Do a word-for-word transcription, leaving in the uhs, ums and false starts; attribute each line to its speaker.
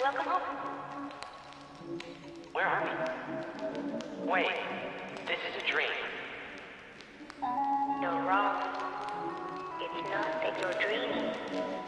Speaker 1: Welcome home.
Speaker 2: Where are we? Wait, this is a dream.
Speaker 1: You're wrong. It's not that you're dreaming.